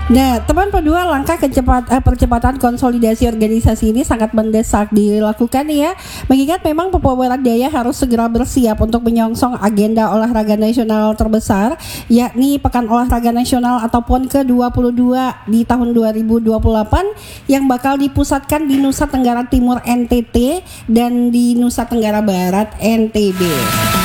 Nah, teman Pedua, langkah percepatan konsolidasi organisasi ini sangat mendesak dilakukan ya, mengingat memang Papua Barat Daya harus segera bersiap untuk menyongsong agenda olahraga nasional terbesar, yakni Pekan Olahraga Nasional ataupun ke-22 di tahun 2028 yang bakal dipusatkan di Nusa Tenggara Timur NTT dan di Nusa Tenggara Barat NTB.